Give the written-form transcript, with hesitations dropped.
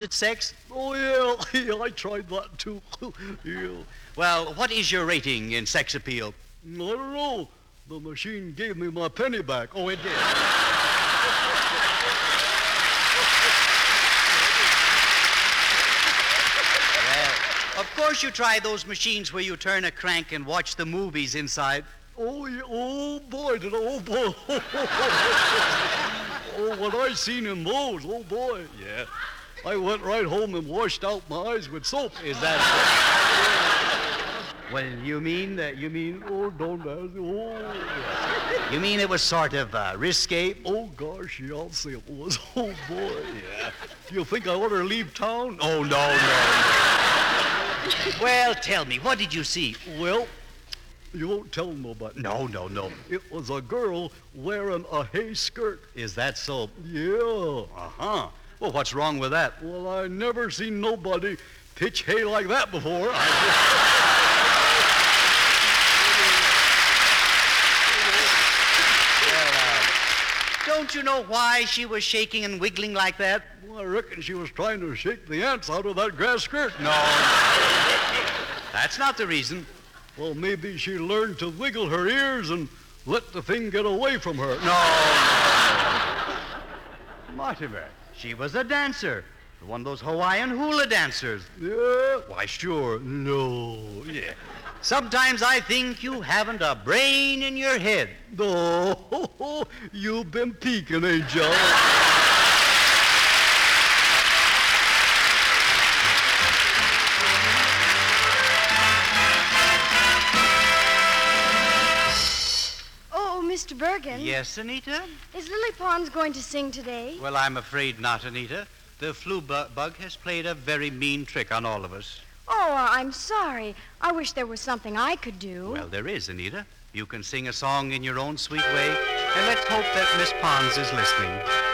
with sex? Oh, yeah, yeah, I tried that too. Yeah. Well, what is your rating in sex appeal? I don't know. The machine gave me my penny back. Oh, it did. Well, of course you try those machines where you turn a crank and watch the movies inside. Oh, yeah, oh boy, did I, oh boy. Oh, what I seen in those, oh boy. Yeah. I went right home and washed out my eyes with soap. Is that... Well, you mean that... Oh, don't ask. Oh, You mean it was sort of risque? oh gosh, yeah, I'll say it was. Oh boy. Yeah. You think I ought to leave town? Oh, no. Well, tell me, what did you see? Well, you won't tell nobody. No. It was a girl wearing a hay skirt. Is that so? Yeah. Uh-huh. Well, what's wrong with that? Well, I never seen nobody pitch hay like that before. Don't you know why she was shaking and wiggling like that? Well, I reckon she was trying to shake the ants out of that grass skirt. No. That's not the reason. Well, maybe she learned to wiggle her ears and let the thing get away from her. No. Mortimer, she was a dancer. One of those Hawaiian hula dancers. Yeah? Why, sure. No. Yeah. Sometimes I think you haven't a brain in your head. No. You've been peeking, ain't you? Mr. Bergen. Yes, Anita? Is Lily Pons going to sing today? Well, I'm afraid not, Anita. The flu bug has played a very mean trick on all of us. Oh, I'm sorry. I wish there was something I could do. Well, there is, Anita. You can sing a song in your own sweet way, and let's hope that Miss Pons is listening.